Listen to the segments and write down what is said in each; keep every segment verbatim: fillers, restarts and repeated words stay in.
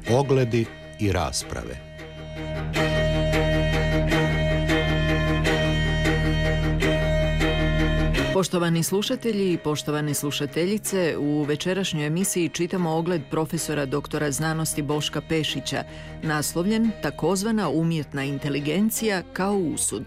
Ogledi i rasprave. Poštovani slušatelji i poštovane slušateljice, u večerašnjoj emisiji čitamo ogled profesora doktora znanosti Boška Pešića, naslovljen Takozvana umjetna inteligencija kao usud.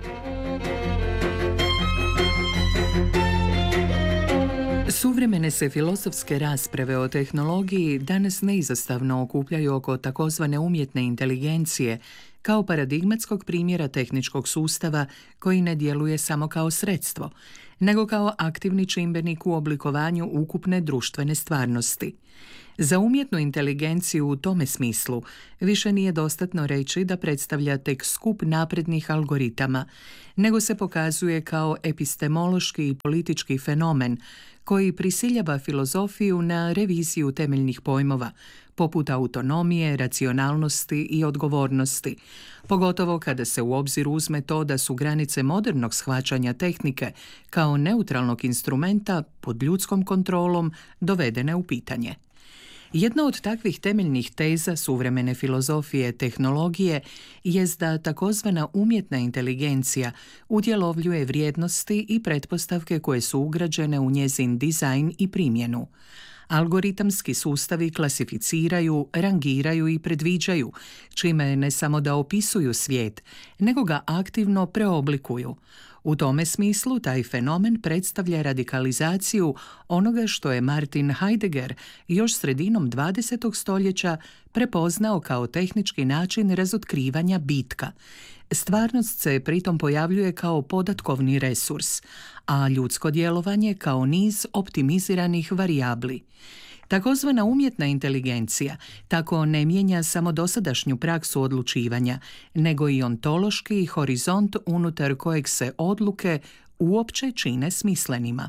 Suvremene se filozofske rasprave o tehnologiji danas neizostavno okupljaju oko takozvane umjetne inteligencije kao paradigmatskog primjera tehničkog sustava koji ne djeluje samo kao sredstvo, nego kao aktivni čimbenik u oblikovanju ukupne društvene stvarnosti. Za umjetnu inteligenciju u tome smislu više nije dostatno reći da predstavlja tek skup naprednih algoritama, nego se pokazuje kao epistemološki i politički fenomen koji prisiljava filozofiju na reviziju temeljnih pojmova, poput autonomije, racionalnosti i odgovornosti, pogotovo kada se u obzir uzme to da su granice modernog shvaćanja tehnike kao neutralnog instrumenta pod ljudskom kontrolom dovedene u pitanje. Jedna od takvih temeljnih teza suvremene filozofije tehnologije jest da takozvana umjetna inteligencija utjelovljuje vrijednosti i pretpostavke koje su ugrađene u njezin dizajn i primjenu. Algoritamski sustavi klasificiraju, rangiraju i predviđaju, čime ne samo da opisuju svijet, nego ga aktivno preoblikuju. U tome smislu taj fenomen predstavlja radikalizaciju onoga što je Martin Heidegger još sredinom dvadesetog stoljeća prepoznao kao tehnički način razotkrivanja bitka. Stvarnost se pritom pojavljuje kao podatkovni resurs, a ljudsko djelovanje kao niz optimiziranih varijabli. Takozvana umjetna inteligencija tako ne mijenja samo dosadašnju praksu odlučivanja, nego i ontološki horizont unutar kojeg se odluke uopće čine smislenima.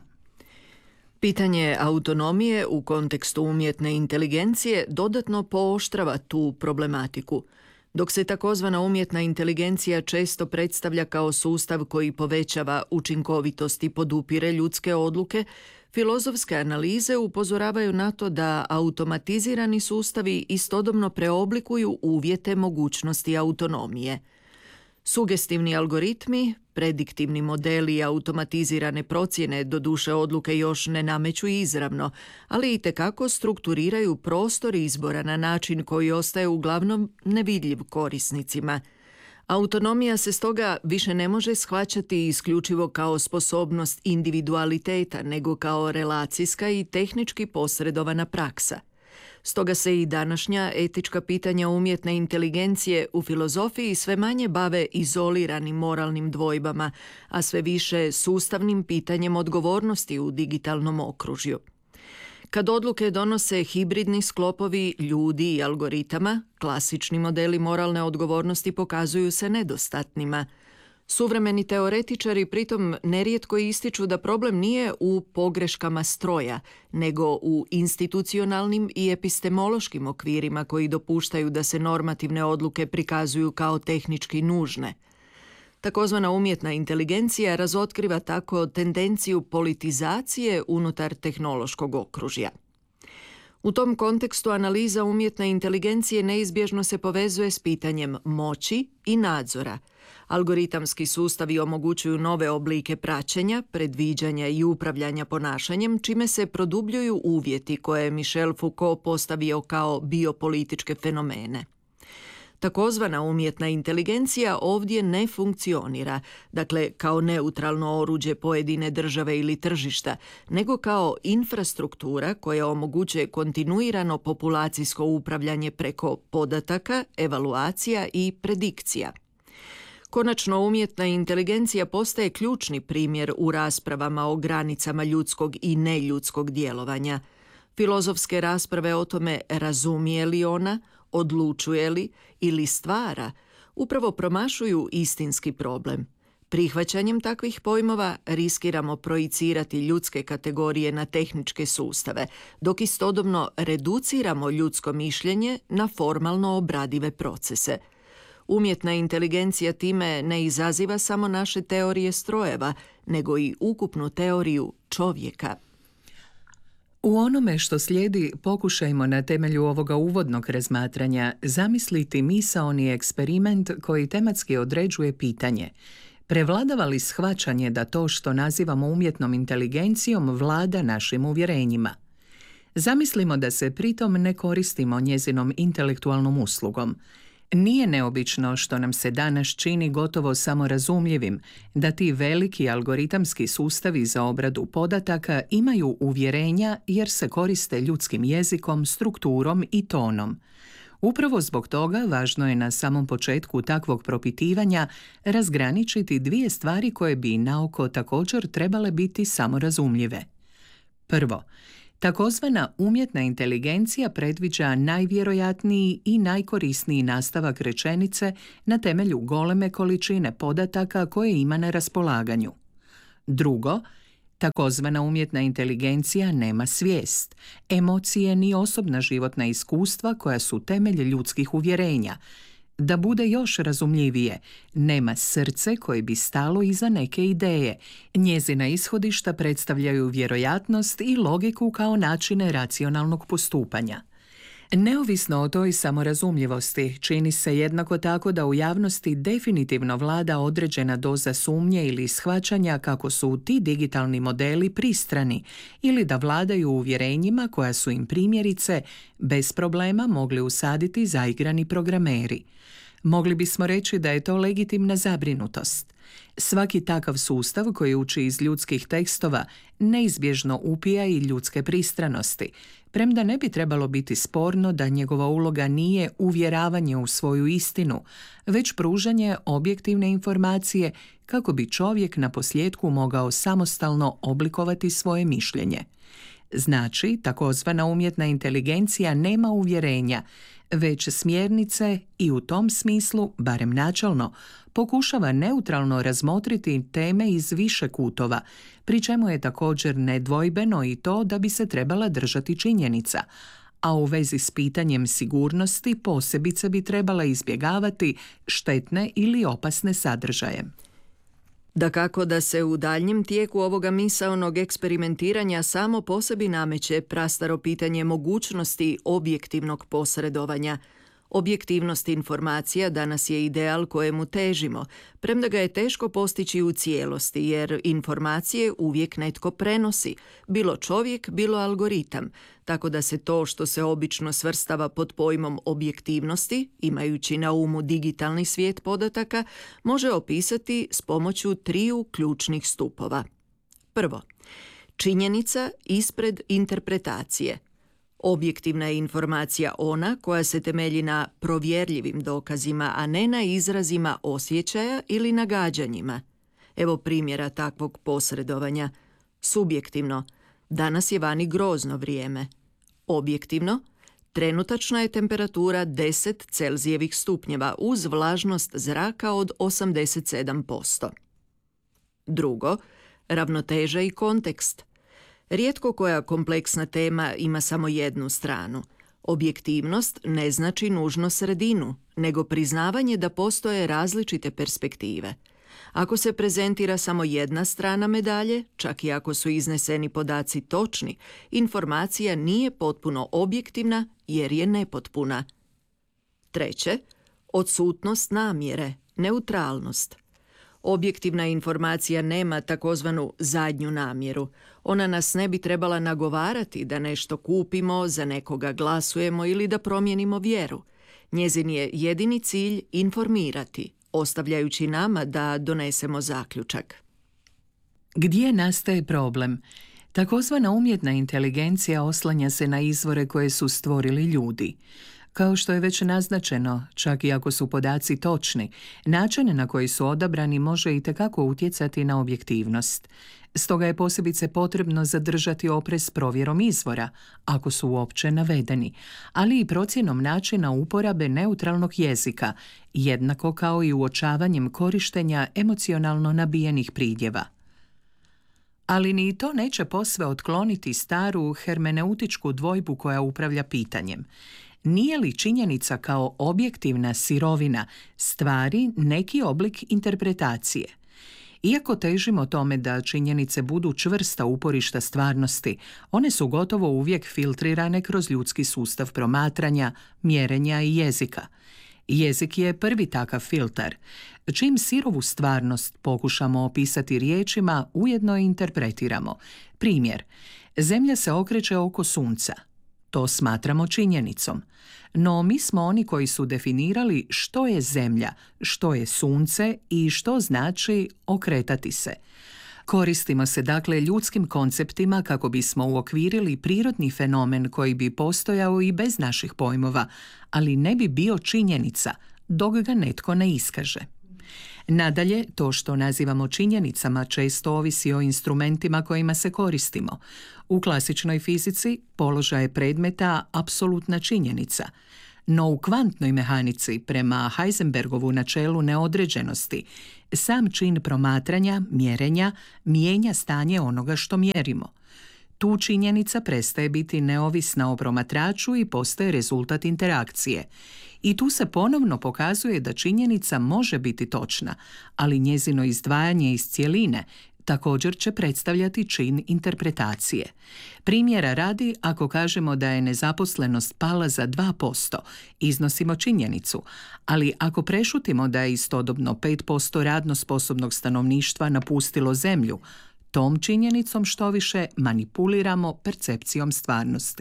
Pitanje autonomije u kontekstu umjetne inteligencije dodatno pooštrava tu problematiku. Dok se takozvana umjetna inteligencija često predstavlja kao sustav koji povećava učinkovitost i podupire ljudske odluke, filozofske analize upozoravaju na to da automatizirani sustavi istodobno preoblikuju uvjete mogućnosti autonomije. Sugestivni algoritmi, prediktivni modeli i automatizirane procjene doduše odluke još ne nameću izravno, ali itekako strukturiraju prostor izbora na način koji ostaje uglavnom nevidljiv korisnicima. Autonomija se stoga više ne može shvaćati isključivo kao sposobnost individualiteta, nego kao relacijska i tehnički posredovana praksa. Stoga se i današnja etička pitanja umjetne inteligencije u filozofiji sve manje bave izoliranim moralnim dvojbama, a sve više sustavnim pitanjem odgovornosti u digitalnom okružju. Kad odluke donose hibridni sklopovi ljudi i algoritama, klasični modeli moralne odgovornosti pokazuju se nedostatnima. Suvremeni teoretičari pritom nerijetko ističu da problem nije u pogreškama stroja, nego u institucionalnim i epistemološkim okvirima koji dopuštaju da se normativne odluke prikazuju kao tehnički nužne. Takozvana umjetna inteligencija razotkriva tako tendenciju politizacije unutar tehnološkog okružja. U tom kontekstu analiza umjetne inteligencije neizbježno se povezuje s pitanjem moći i nadzora. Algoritamski sustavi omogućuju nove oblike praćenja, predviđanja i upravljanja ponašanjem, čime se produbljuju uvjeti koje je Michel Foucault postavio kao biopolitičke fenomene. Takozvana umjetna inteligencija ovdje ne funkcionira, dakle kao neutralno oruđe pojedine države ili tržišta, nego kao infrastruktura koja omogućuje kontinuirano populacijsko upravljanje preko podataka, evaluacija i predikcija. Konačno, umjetna inteligencija postaje ključni primjer u raspravama o granicama ljudskog i neljudskog djelovanja. Filozofske rasprave o tome razumije li ona, odlučuje li ili stvara, upravo promašuju istinski problem. Prihvaćanjem takvih pojmova riskiramo projicirati ljudske kategorije na tehničke sustave, dok istodobno reduciramo ljudsko mišljenje na formalno obradive procese. Umjetna inteligencija time ne izaziva samo naše teorije strojeva, nego i ukupnu teoriju čovjeka. U onome što slijedi pokušajmo na temelju ovoga uvodnog razmatranja zamisliti misaoni eksperiment koji tematski određuje pitanje: prevladava li shvaćanje da to što nazivamo umjetnom inteligencijom vlada našim uvjerenjima? Zamislimo da se pritom ne koristimo njezinom intelektualnom uslugom. Nije neobično što nam se danas čini gotovo samorazumljivim da ti veliki algoritamski sustavi za obradu podataka imaju uvjerenja jer se koriste ljudskim jezikom, strukturom i tonom. Upravo zbog toga važno je na samom početku takvog propitivanja razgraničiti dvije stvari koje bi naoko također trebale biti samorazumljive. Prvo, takozvana umjetna inteligencija predviđa najvjerojatniji i najkorisniji nastavak rečenice na temelju goleme količine podataka koje ima na raspolaganju. Drugo, takozvana umjetna inteligencija nema svijest, emocije ni osobna životna iskustva koja su temelj ljudskih uvjerenja. Da bude još razumljivije, nema srce koje bi stalo iza neke ideje. Njezina ishodišta predstavljaju vjerojatnost i logiku kao načine racionalnog postupanja. Neovisno o toj samorazumljivosti, čini se jednako tako da u javnosti definitivno vlada određena doza sumnje ili shvaćanja kako su ti digitalni modeli pristrani ili da vladaju uvjerenjima koja su im primjerice bez problema mogli usaditi zaigrani programeri. Mogli bismo reći da je to legitimna zabrinutost. Svaki takav sustav koji uči iz ljudskih tekstova neizbježno upija i ljudske pristranosti, premda ne bi trebalo biti sporno da njegova uloga nije uvjeravanje u svoju istinu, već pružanje objektivne informacije kako bi čovjek na posljetku mogao samostalno oblikovati svoje mišljenje. Znači, takozvana umjetna inteligencija nema uvjerenja, već smjernice i u tom smislu, barem načelno, pokušava neutralno razmotriti teme iz više kutova, pri čemu je također nedvojbeno i to da bi se trebala držati činjenica, a u vezi s pitanjem sigurnosti posebice bi trebala izbjegavati štetne ili opasne sadržaje. Dakako da se u daljnjem tijeku ovoga misaonog eksperimentiranja samo po sebi nameće prastaro pitanje mogućnosti objektivnog posredovanja. Objektivnost informacija danas je ideal kojemu težimo, premda ga je teško postići u cijelosti, jer informacije uvijek netko prenosi, bilo čovjek, bilo algoritam, tako da se to što se obično svrstava pod pojmom objektivnosti, imajući na umu digitalni svijet podataka, može opisati s pomoću triju ključnih stupova. Prvo, činjenica ispred interpretacije. Objektivna je informacija ona koja se temelji na provjerljivim dokazima, a ne na izrazima osjećaja ili nagađanjima. Evo primjera takvog posredovanja. Subjektivno, danas je vani grozno vrijeme. Objektivno, trenutačna je temperatura deset Celzijevih stupnjeva uz vlažnost zraka od osamdeset sedam posto. Drugo, ravnoteža i kontekst. Rijetko koja kompleksna tema ima samo jednu stranu. Objektivnost ne znači nužno sredinu, nego priznavanje da postoje različite perspektive. Ako se prezentira samo jedna strana medalje, čak i ako su izneseni podaci točni, informacija nije potpuno objektivna jer je nepotpuna. Treće, odsutnost namjere, neutralnost. Objektivna informacija nema takozvanu zadnju namjeru. Ona nas ne bi trebala nagovarati da nešto kupimo, za nekoga glasujemo ili da promijenimo vjeru. Njezin je jedini cilj informirati, ostavljajući nama da donesemo zaključak. Gdje nastaje problem? Takozvana umjetna inteligencija oslanja se na izvore koje su stvorili ljudi. Kao što je već naznačeno, čak i ako su podaci točni, način na koji su odabrani može itekako utjecati na objektivnost. Stoga je posebice potrebno zadržati oprez s provjerom izvora, ako su uopće navedeni, ali i procjenom načina uporabe neutralnog jezika, jednako kao i uočavanjem korištenja emocionalno nabijenih pridjeva. Ali ni to neće posve otkloniti staru hermeneutičku dvojbu koja upravlja pitanjem. Nije li činjenica kao objektivna sirovina stvari neki oblik interpretacije? Iako težimo tome da činjenice budu čvrsta uporišta stvarnosti, one su gotovo uvijek filtrirane kroz ljudski sustav promatranja, mjerenja i jezika. Jezik je prvi takav filtar. Čim sirovu stvarnost pokušamo opisati riječima, ujedno je interpretiramo. Primjer, Zemlja se okreće oko sunca. To smatramo činjenicom. No mi smo oni koji su definirali što je Zemlja, što je sunce i što znači okretati se. Koristimo se dakle ljudskim konceptima kako bismo uokvirili prirodni fenomen koji bi postojao i bez naših pojmova, ali ne bi bio činjenica dok ga netko ne iskaže. Nadalje, to što nazivamo činjenicama često ovisi o instrumentima kojima se koristimo. U klasičnoj fizici položaj je predmeta apsolutna činjenica, no u kvantnoj mehanici, prema Heisenbergovu načelu neodređenosti, sam čin promatranja, mjerenja, mijenja stanje onoga što mjerimo. Tu činjenica prestaje biti neovisna o promatraču i postaje rezultat interakcije. I tu se ponovno pokazuje da činjenica može biti točna, ali njezino izdvajanje iz cjeline također će predstavljati čin interpretacije. Primjera radi, ako kažemo da je nezaposlenost pala za dva posto, iznosimo činjenicu, ali ako prešutimo da je istodobno pet posto radno sposobnog stanovništva napustilo zemlju, tom činjenicom štoviše manipuliramo percepcijom stvarnosti.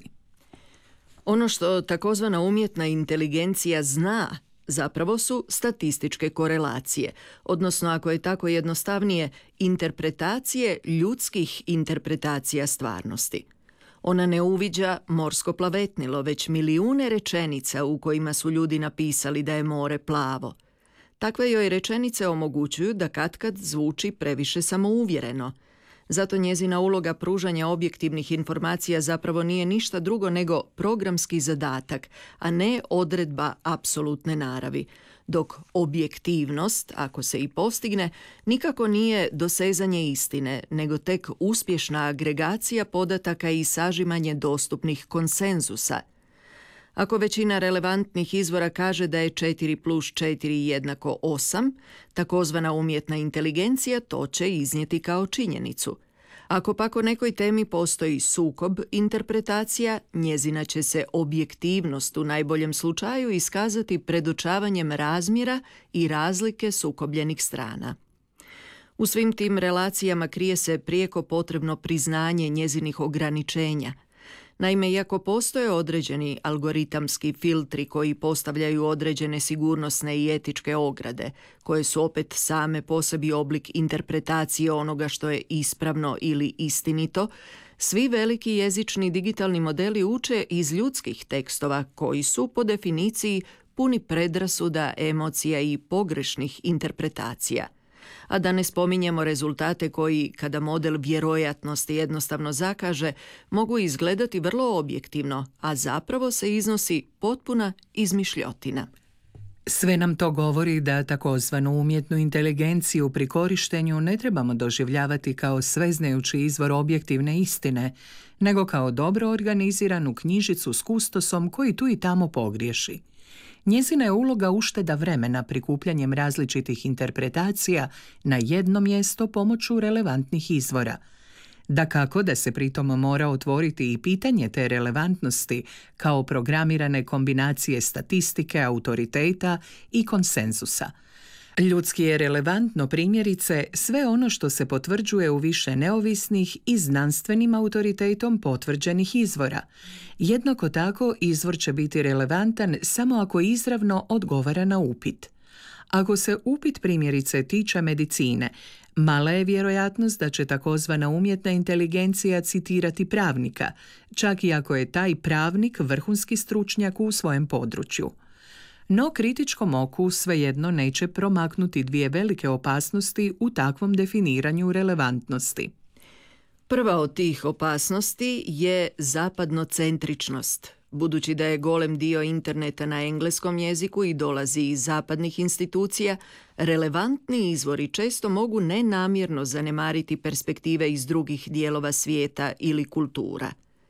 Ono što takozvana umjetna inteligencija zna zapravo su statističke korelacije, odnosno ako je tako jednostavnije, interpretacije ljudskih interpretacija stvarnosti. Ona ne uviđa morsko plavetnilo, već milijune rečenica u kojima su ljudi napisali da je more plavo. Takve joj rečenice omogućuju da katkad zvuči previše samouvjereno. Zato njezina uloga pružanja objektivnih informacija zapravo nije ništa drugo nego programski zadatak, a ne odredba apsolutne naravi, dok objektivnost, ako se i postigne, nikako nije dosezanje istine, nego tek uspješna agregacija podataka i sažimanje dostupnih konsenzusa. Ako većina relevantnih izvora kaže da je četiri plus četiri jednako osam, takozvana umjetna inteligencija to će iznijeti kao činjenicu. Ako pak o nekoj temi postoji sukob interpretacija, njezina će se objektivnost u najboljem slučaju iskazati predočavanjem razmjera i razlike sukobljenih strana. U svim tim relacijama krije se prijeko potrebno priznanje njezinih ograničenja. Naime, iako postoje određeni algoritamski filtri koji postavljaju određene sigurnosne i etičke ograde, koje su opet same po sebi oblik interpretacije onoga što je ispravno ili istinito, svi veliki jezični digitalni modeli uče iz ljudskih tekstova koji su, po definiciji, puni predrasuda, emocija i pogrešnih interpretacija. A da ne spominjemo rezultate koji, kada model vjerojatnosti jednostavno zakaže, mogu izgledati vrlo objektivno, a zapravo se iznosi potpuna izmišljotina. Sve nam to govori da takozvanu umjetnu inteligenciju pri korištenju ne trebamo doživljavati kao sveznajući izvor objektivne istine, nego kao dobro organiziranu knjižicu s kustosom koji tu i tamo pogriješi. Njezina je uloga ušteda vremena prikupljanjem različitih interpretacija na jedno mjesto pomoću relevantnih izvora. Dakako da se pritom mora otvoriti i pitanje te relevantnosti kao programirane kombinacije statistike, autoriteta i konsenzusa. Ljudski je relevantno primjerice sve ono što se potvrđuje u više neovisnih i znanstvenim autoritetom potvrđenih izvora. Jednako tako izvor će biti relevantan samo ako izravno odgovara na upit. Ako se upit primjerice tiče medicine, mala je vjerojatnost da će takozvana umjetna inteligencija citirati pravnika, čak i ako je taj pravnik vrhunski stručnjak u svojem području. No kritičkom oku svejedno neće promaknuti dvije velike opasnosti u takvom definiranju relevantnosti. Prva od tih opasnosti je zapadnocentričnost. Budući da je golem dio interneta na engleskom jeziku i dolazi iz zapadnih institucija, relevantni izvori često mogu nenamjerno zanemariti perspektive iz drugih dijelova svijeta ili kultura.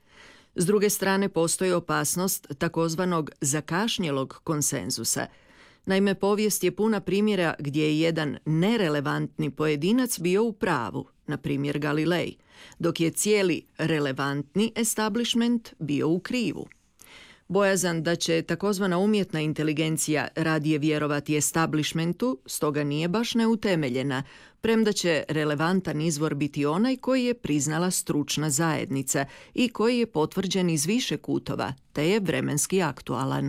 S druge strane, postoji opasnost takozvanog zakašnjelog konsenzusa. Naime, povijest je puna primjera gdje je jedan nerelevantni pojedinac bio u pravu, na primjer Galilej, dok je cijeli relevantni establishment bio u krivu. Bojazan da će takozvana umjetna inteligencija radije vjerovati establishmentu, stoga nije baš neutemeljena, premda će relevantan izvor biti onaj koji je priznala stručna zajednica i koji je potvrđen iz više kutova, te je vremenski aktualan.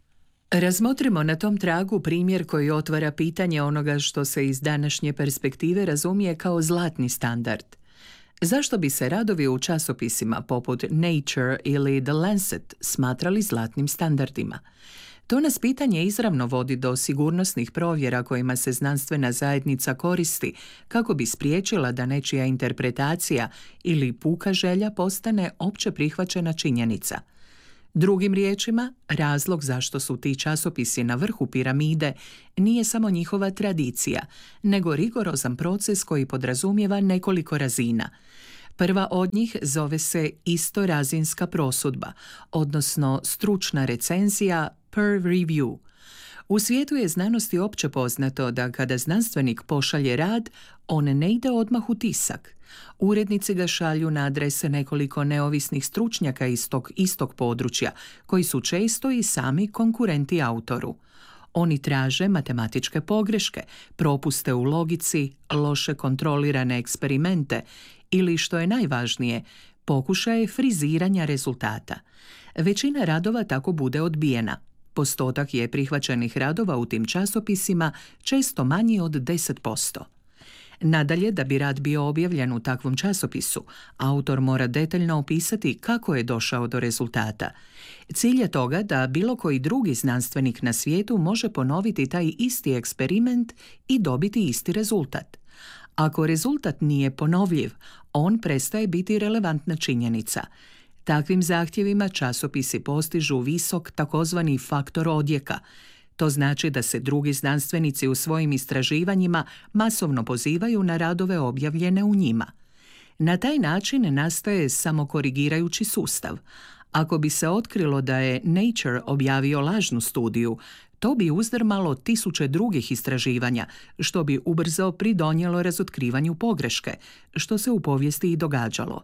Razmotrimo na tom tragu primjer koji otvara pitanje onoga što se iz današnje perspektive razumije kao zlatni standard. Zašto bi se radovi u časopisima poput Nature ili The Lancet smatrali zlatnim standardima? To nas pitanje izravno vodi do sigurnosnih provjera kojima se znanstvena zajednica koristi kako bi spriječila da nečija interpretacija ili puka želja postane opće prihvaćena činjenica. Drugim riječima, razlog zašto su ti časopisi na vrhu piramide nije samo njihova tradicija, nego rigorozan proces koji podrazumijeva nekoliko razina. Prva od njih zove se istorazinska prosudba, odnosno stručna recenzija peer review. U svijetu je znanosti opće poznato da kada znanstvenik pošalje rad, on ne ide odmah u tisak. Urednici ga šalju na adrese nekoliko neovisnih stručnjaka iz tog istog područja, koji su često i sami konkurenti autoru. Oni traže matematičke pogreške, propuste u logici, loše kontrolirane eksperimente ili, što je najvažnije, pokušaje friziranja rezultata. Većina radova tako bude odbijena. Postotak je prihvaćenih radova u tim časopisima često manji od deset posto. Nadalje, da bi rad bio objavljen u takvom časopisu, autor mora detaljno opisati kako je došao do rezultata. Cilj je toga da bilo koji drugi znanstvenik na svijetu može ponoviti taj isti eksperiment i dobiti isti rezultat. Ako rezultat nije ponovljiv, on prestaje biti relevantna činjenica. Takvim zahtjevima časopisi postižu visok takozvani faktor odjeka. To znači da se drugi znanstvenici u svojim istraživanjima masovno pozivaju na radove objavljene u njima. Na taj način nastaje samokorigirajući sustav. Ako bi se otkrilo da je Nature objavio lažnu studiju, to bi uzdrmalo tisuće drugih istraživanja, što bi ubrzo pridonijelo razotkrivanju pogreške, što se u povijesti i događalo.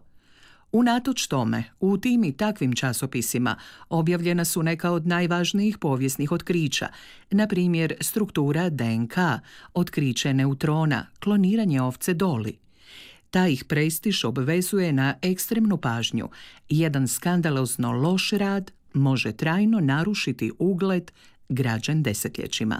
Unatoč tome, u tim i takvim časopisima objavljena su neka od najvažnijih povijesnih otkrića, na primjer struktura D N K, otkriće neutrona, kloniranje ovce Dolly. Taj ih prestiž obvezuje na ekstremnu pažnju. Jedan skandalozno loš rad može trajno narušiti ugled građen desetljećima.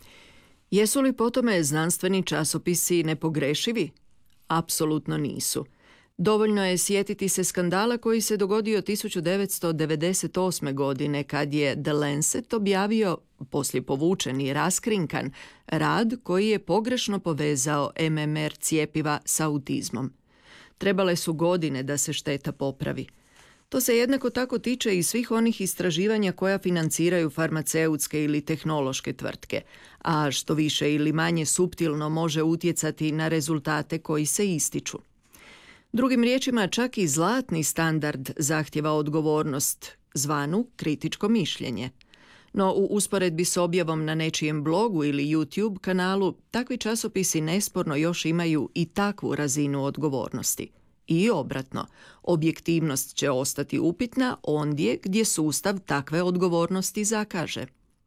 Jesu li po tome znanstveni časopisi nepogrešivi? Apsolutno nisu. Dovoljno je sjetiti se skandala koji se dogodio tisuću devetsto devedeset osme. godine kad je The Lancet objavio, poslije povučen i raskrinkan, rad koji je pogrešno povezao M M R cjepiva s autizmom. Trebale su godine da se šteta popravi. To se jednako tako tiče i svih onih istraživanja koja financiraju farmaceutske ili tehnološke tvrtke, a što više ili manje suptilno može utjecati na rezultate koji se ističu. Drugim riječima, čak i zlatni standard zahtjeva odgovornost, zvanu kritičko mišljenje. No u usporedbi s objavom na nečijem blogu ili YouTube kanalu, takvi časopisi nesporno još imaju i takvu razinu odgovornosti. I obratno, objektivnost će ostati upitna ondje gdje sustav takve odgovornosti zakaže.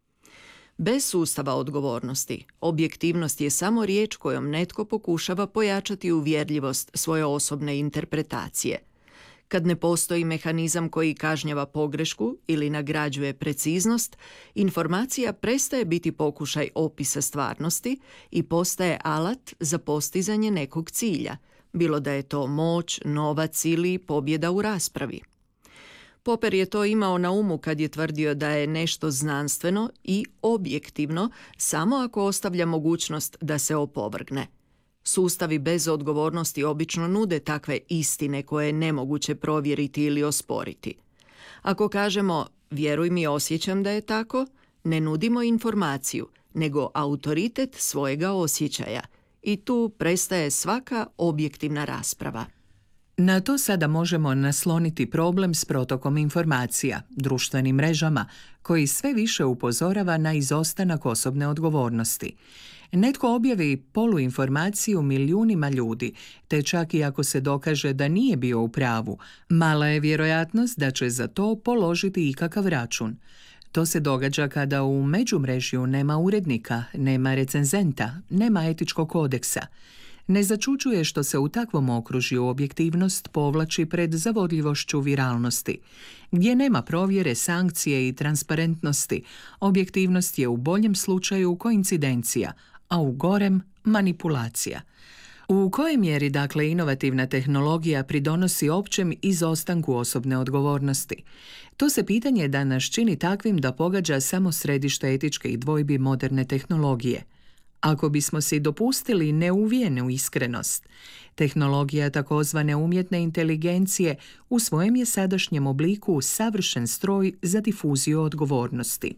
Bez sustava odgovornosti, objektivnost je samo riječ kojom netko pokušava pojačati uvjerljivost svoje osobne interpretacije. Kad ne postoji mehanizam koji kažnjava pogrešku ili nagrađuje preciznost, informacija prestaje biti pokušaj opisa stvarnosti i postaje alat za postizanje nekog cilja, bilo da je to moć, novac ili pobjeda u raspravi. Popper je to imao na umu kad je tvrdio da je nešto znanstveno i objektivno samo ako ostavlja mogućnost da se opovrgne. Sustavi bez odgovornosti obično nude takve istine koje je nemoguće provjeriti ili osporiti. Ako kažemo vjeruj mi, osjećam da je tako, ne nudimo informaciju, nego autoritet svojega osjećaja. I tu prestaje svaka objektivna rasprava. Na to sada možemo nasloniti problem s protokom informacija, društvenim mrežama, koji sve više upozorava na izostanak osobne odgovornosti. Netko objavi poluinformaciju milijunima ljudi, te čak i ako se dokaže da nije bio u pravu, mala je vjerojatnost da će za to položiti ikakav račun. To se događa kada u međumrežju nema urednika, nema recenzenta, nema etičkog kodeksa. Ne začuđuje što se u takvom okružju objektivnost povlači pred zavodljivošću viralnosti. Gdje nema provjere, sankcije i transparentnosti, objektivnost je u boljem slučaju koincidencija, a u gorem manipulacija. U kojoj mjeri, dakle, inovativna tehnologija pridonosi općem izostanku osobne odgovornosti? To se pitanje danas čini takvim da pogađa samo središte etičkih dvojbi moderne tehnologije. Ako bismo si dopustili neuvijenu iskrenost, tehnologija takozvane umjetne inteligencije u svojem je sadašnjem obliku savršen stroj za difuziju odgovornosti.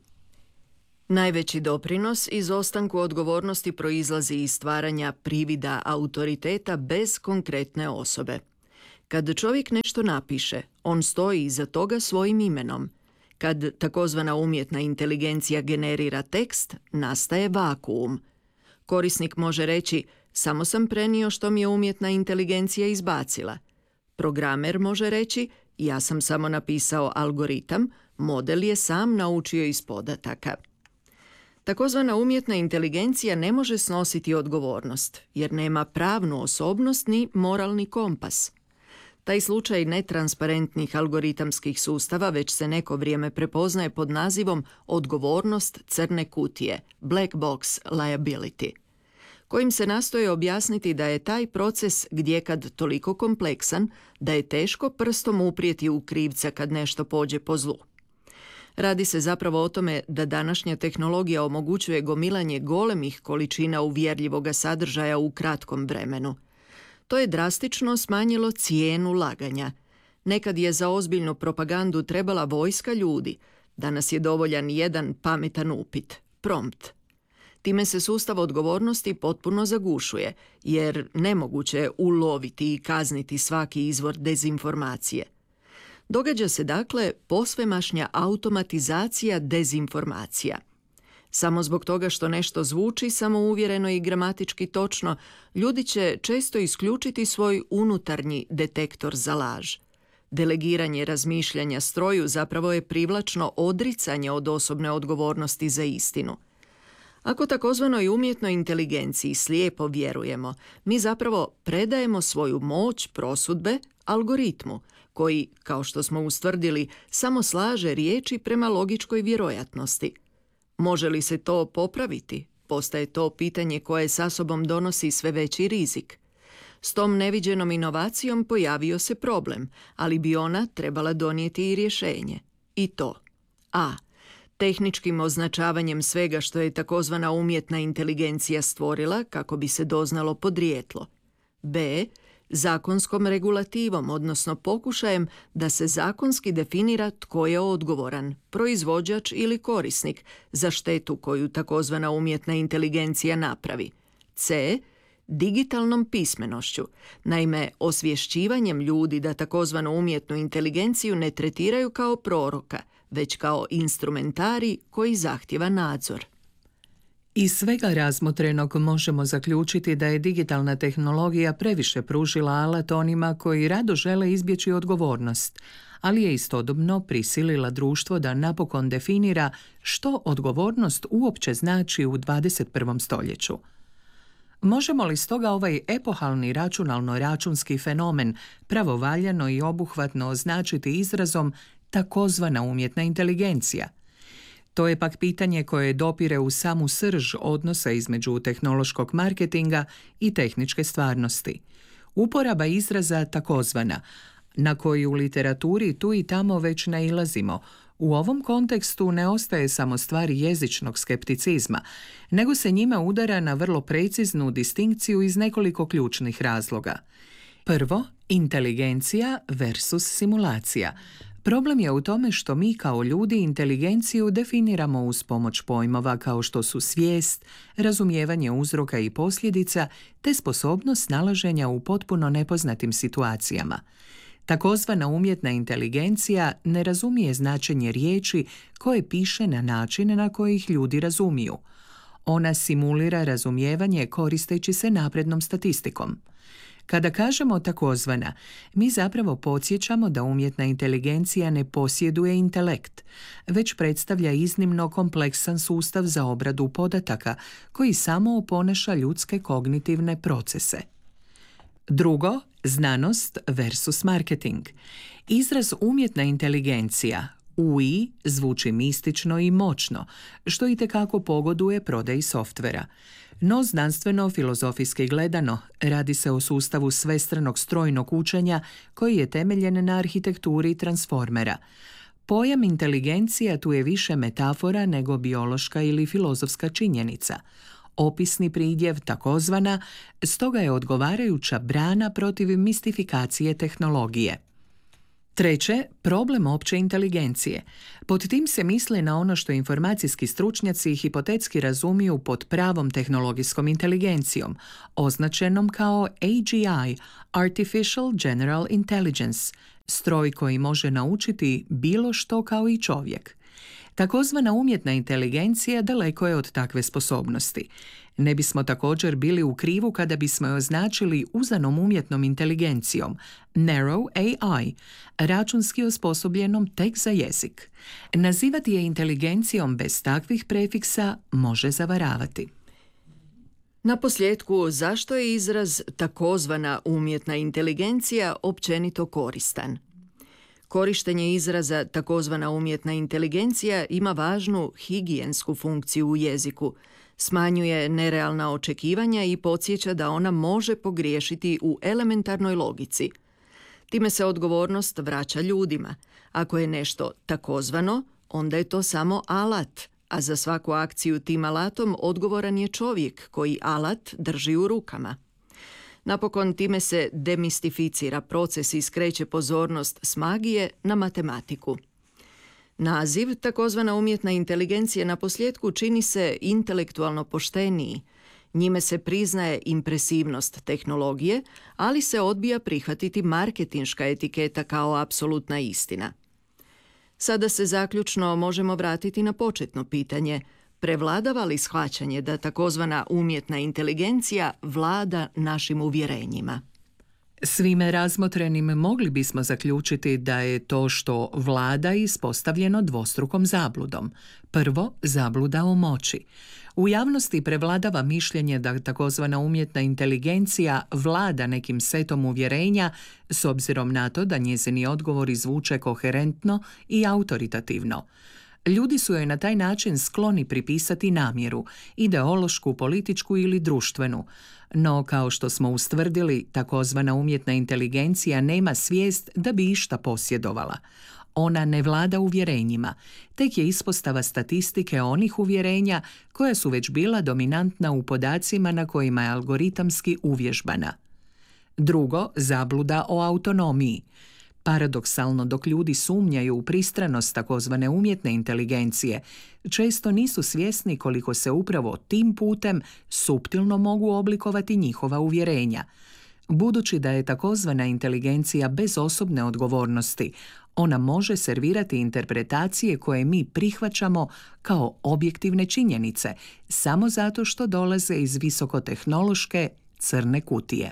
Najveći doprinos izostanku odgovornosti proizlazi iz stvaranja privida autoriteta bez konkretne osobe. Kad čovjek nešto napiše, on stoji iza toga svojim imenom. Kad takozvana umjetna inteligencija generira tekst, nastaje vakuum. Korisnik može reći, samo sam prenio što mi je umjetna inteligencija izbacila. Programer može reći, ja sam samo napisao algoritam, model je sam naučio iz podataka. Takozvana umjetna inteligencija ne može snositi odgovornost, jer nema pravnu osobnost ni moralni kompas. Taj slučaj netransparentnih algoritamskih sustava već se neko vrijeme prepoznaje pod nazivom odgovornost crne kutije, black box liability, kojim se nastoje objasniti da je taj proces gdjekad toliko kompleksan da je teško prstom uprijeti u krivca kad nešto pođe po zlu. Radi se zapravo o tome da današnja tehnologija omogućuje gomilanje golemih količina uvjerljivoga sadržaja u kratkom vremenu. To je drastično smanjilo cijenu laganja. Nekad je za ozbiljnu propagandu trebala vojska ljudi, danas je dovoljan jedan pametan upit, prompt. Time se sustav odgovornosti potpuno zagušuje, jer nemoguće je uloviti i kazniti svaki izvor dezinformacije. Događa se dakle posvemašnja automatizacija dezinformacija. Samo zbog toga što nešto zvuči samouvjereno i gramatički točno, ljudi će često isključiti svoj unutarnji detektor za laž. Delegiranje razmišljanja stroju zapravo je privlačno odricanje od osobne odgovornosti za istinu. Ako takozvanoj umjetnoj inteligenciji slijepo vjerujemo, mi zapravo predajemo svoju moć prosudbe algoritmu, koji, kao što smo ustvrdili, samo slaže riječi prema logičkoj vjerojatnosti. Može li se to popraviti? Postaje to pitanje koje sa sobom donosi sve veći rizik. S tom neviđenom inovacijom pojavio se problem, ali bi ona trebala donijeti i rješenje. I to: a. Tehničkim označavanjem svega što je takozvana umjetna inteligencija stvorila kako bi se doznalo podrijetlo. b. Zakonskom regulativom, odnosno pokušajem da se zakonski definira tko je odgovoran, proizvođač ili korisnik, za štetu koju takozvana umjetna inteligencija napravi. c. Digitalnom pismenošću, naime osvješćivanjem ljudi da takozvanu umjetnu inteligenciju ne tretiraju kao proroka, već kao instrumentari koji zahtjeva nadzor. Iz svega razmotrenog možemo zaključiti da je digitalna tehnologija previše pružila alat onima koji rado žele izbjeći odgovornost, ali je istodobno prisilila društvo da napokon definira što odgovornost uopće znači u dvadeset prvom stoljeću. Možemo li stoga ovaj epohalni računalno-računski fenomen pravovaljano i obuhvatno označiti izrazom takozvana umjetna inteligencija? To je pak pitanje koje dopire u samu srž odnosa između tehnološkog marketinga i tehničke stvarnosti. Uporaba izraza takozvana, na koji u literaturi tu i tamo već nailazimo, u ovom kontekstu ne ostaje samo stvar jezičnog skepticizma, nego se njime udara na vrlo preciznu distinkciju iz nekoliko ključnih razloga. Prvo, inteligencija versus simulacija. Problem je u tome što mi kao ljudi inteligenciju definiramo uz pomoć pojmova kao što su svijest, razumijevanje uzroka i posljedica te sposobnost nalaženja u potpuno nepoznatim situacijama. Takozvana umjetna inteligencija ne razumije značenje riječi koje piše na način na koji ih ljudi razumiju. Ona simulira razumijevanje koristeći se naprednom statistikom. Kada kažemo takozvana, mi zapravo podsjećamo da umjetna inteligencija ne posjeduje intelekt, već predstavlja iznimno kompleksan sustav za obradu podataka koji samo oponaša ljudske kognitivne procese. Drugo, znanost versus marketing. Izraz umjetna inteligencija U I zvuči mistično i moćno, što itekako pogoduje prodaji softvera. No znanstveno-filozofijski gledano radi se o sustavu svestranog strojnog učenja koji je temeljen na arhitekturi transformera. Pojam inteligencija tu je više metafora nego biološka ili filozofska činjenica. Opisni pridjev takozvana, stoga je odgovarajuća brana protiv mistifikacije tehnologije. Treće, problem opće inteligencije. Pod tim se misli na ono što informacijski stručnjaci hipotetski razumiju pod pravom tehnologijskom inteligencijom, označenom kao A G I, Artificial General Intelligence, stroj koji može naučiti bilo što kao i čovjek. Takozvana umjetna inteligencija daleko je od takve sposobnosti. Ne bismo također bili u krivu kada bismo je označili uzanom umjetnom inteligencijom, narrow A I, računski osposobljenom tek za jezik. Nazivati je inteligencijom bez takvih prefiksa može zavaravati. Na posljedku, zašto je izraz takozvana umjetna inteligencija općenito koristan? Korištenje izraza takozvana umjetna inteligencija ima važnu higijensku funkciju u jeziku. Smanjuje nerealna očekivanja i podsjeća da ona može pogriješiti u elementarnoj logici. Time se odgovornost vraća ljudima. Ako je nešto takozvano, onda je to samo alat, a za svaku akciju tim alatom odgovoran je čovjek koji alat drži u rukama. Napokon time se demistificira proces i skreće pozornost s magije na matematiku. Naziv, takozvana umjetna inteligencija, na posljedku čini se intelektualno pošteniji. Njime se priznaje impresivnost tehnologije, ali se odbija prihvatiti marketinška etiketa kao apsolutna istina. Sada se zaključno možemo vratiti na početno pitanje: prevladava li shvaćanje da takozvana umjetna inteligencija vlada našim uvjerenjima? Svime razmotrenim mogli bismo zaključiti da je to što vlada ispostavljeno dvostrukom zabludom. Prvo, zabluda o moći. U javnosti prevladava mišljenje da takozvana umjetna inteligencija vlada nekim setom uvjerenja s obzirom na to da njezini odgovori zvuče koherentno i autoritativno. Ljudi su joj na taj način skloni pripisati namjeru, ideološku, političku ili društvenu. No, kao što smo ustvrdili, takozvana umjetna inteligencija nema svijest da bi išta posjedovala. Ona ne vlada uvjerenjima, tek je ispostava statistike onih uvjerenja koja su već bila dominantna u podacima na kojima je algoritamski uvježbana. Drugo, zabluda o autonomiji. Paradoksalno, dok ljudi sumnjaju u pristranost takozvane umjetne inteligencije, često nisu svjesni koliko se upravo tim putem suptilno mogu oblikovati njihova uvjerenja. Budući da je takozvana inteligencija bez osobne odgovornosti, ona može servirati interpretacije koje mi prihvaćamo kao objektivne činjenice, samo zato što dolaze iz visokotehnološke crne kutije.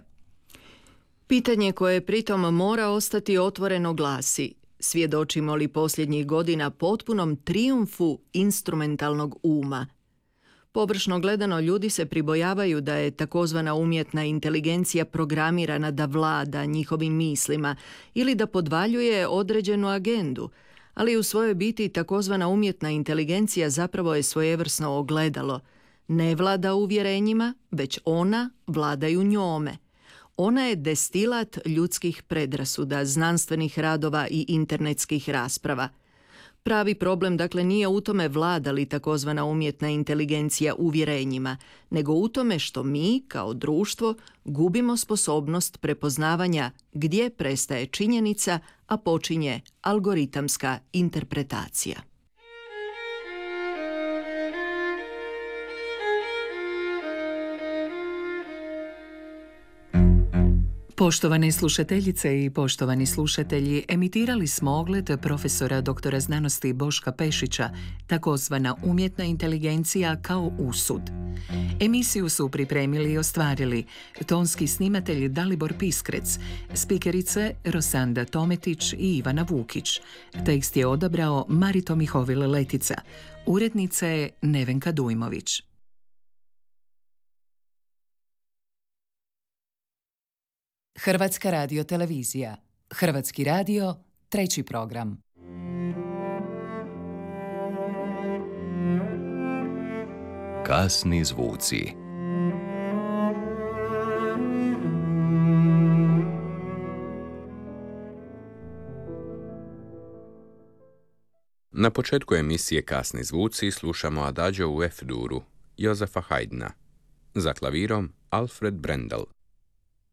Pitanje koje pritom mora ostati otvoreno glasi: svjedočimo li posljednjih godina potpunom trijumfu instrumentalnog uma? Površno gledano, ljudi se pribojavaju da je takozvana umjetna inteligencija programirana da vlada njihovim mislima ili da podvaljuje određenu agendu, ali u svojoj biti takozvana umjetna inteligencija zapravo je svojevrsno ogledalo. Ne vlada uvjerenjima, već ona vladaju njome. Ona je destilat ljudskih predrasuda, znanstvenih radova i internetskih rasprava. Pravi problem dakle nije u tome vlada li takozvana umjetna inteligencija uvjerenjima, nego u tome što mi, kao društvo, gubimo sposobnost prepoznavanja gdje prestaje činjenica, a počinje algoritamska interpretacija. Poštovane slušateljice i poštovani slušatelji, emitirali smo ogled profesora doktora znanosti Boška Pešića, takozvana umjetna inteligencija kao usud. Emisiju su pripremili i ostvarili tonski snimatelj Dalibor Piskrec, spikerice Rosanda Tometić i Ivana Vukić. Tekst je odabrao Marito Mihovil Letica, urednica je Nevenka Dujmović. Hrvatska radiotelevizija. Hrvatski radio, treći program. Kasni zvuci. Na početku emisije Kasni zvuci slušamo Adagio u F-duru Josefa Haydna. Za klavirom Alfred Brendel.